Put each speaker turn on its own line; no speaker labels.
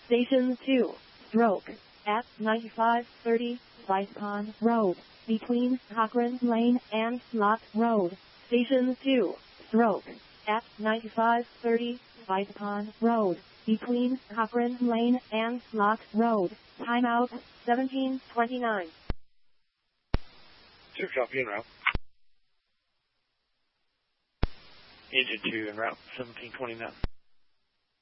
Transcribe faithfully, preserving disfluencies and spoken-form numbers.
Station two, stroke, at ninety-five thirty, Vice Pond Road, between Cochrane Lane and Slot Road. Station two, stroke, at ninety-five thirty, Vice Pond Road, between Cochrane Lane and Slot Road. Timeout, seventeen twenty-nine.
Two copy en route. Engine two en route, seventeen twenty-nine.